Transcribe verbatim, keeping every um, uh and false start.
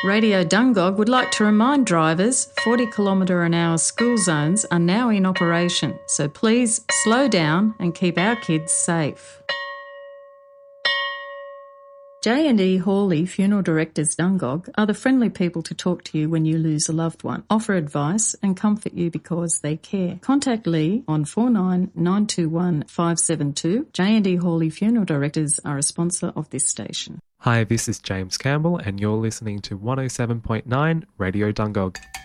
Radio Dungog would like to remind drivers forty kilometre an hour school zones are now in operation, so please slow down and keep our kids safe. J and E Hawley Funeral Directors Dungog are the friendly people to talk to you when you lose a loved one, offer advice and comfort you because they care. Contact Lee on four nine nine two one five seven two. J and E Hawley Funeral Directors are a sponsor of this station. Hi, this is James Campbell and you're listening to one oh seven point nine Radio Dungog.